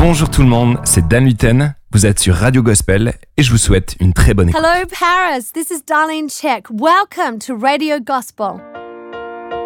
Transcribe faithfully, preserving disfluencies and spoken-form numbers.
Bonjour tout le monde, c'est Dan Luyten. Vous êtes sur Radio Gospel et je vous souhaite une très bonne écoute. Hello Paris, this is Darlene Check. Welcome to Radio Gospel.